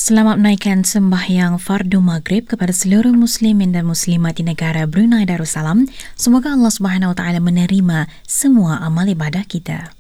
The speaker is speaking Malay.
Selamat menaikkan sembahyang fardu maghrib kepada seluruh muslimin dan muslimat di negara Brunei Darussalam. Semoga Allah Subhanahu Wa Taala menerima semua amal ibadah kita.